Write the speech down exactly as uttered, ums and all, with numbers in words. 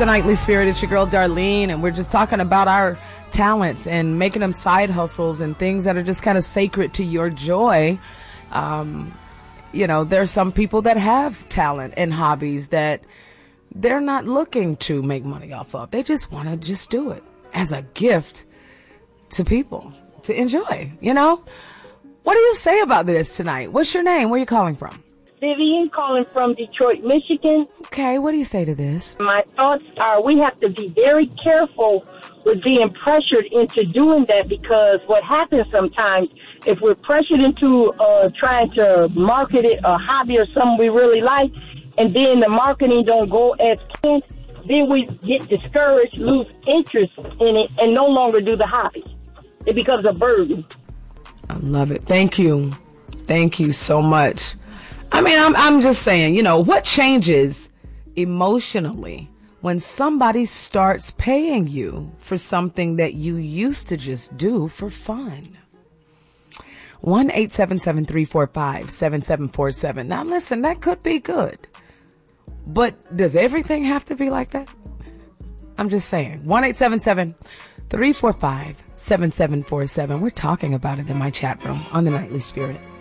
the Nightly Spirit. It's your girl Darlene, and we're just talking about our talents and making them side hustles and things that are just kind of sacred to your joy. Um, you know, there's some people that have talent and hobbies that they're not looking to make money off of. They just want to just do it as a gift to people to enjoy, you know? What do you say about this tonight? What's your name? Where are you calling from? Vivian, calling from Detroit, Michigan. Okay, what do you say to this? My thoughts are we have to be very careful with being pressured into doing that, because what happens sometimes, if we're pressured into uh, trying to market it, a hobby or something we really like, and then the marketing don't go as planned, then we get discouraged, lose interest in it, and no longer do the hobby. It becomes a burden. I love it. Thank you. Thank you so much. I mean, I'm I'm just saying, you know, what changes emotionally when somebody starts paying you for something that you used to just do for fun? one eight seven seven, three four five, seven seven four seven. Now, listen, that could be good. But does everything have to be like that? I'm just saying. one eight seven seven, three four five, seven seven four seven. We're talking about it in my chat room on the Nightly Spirit.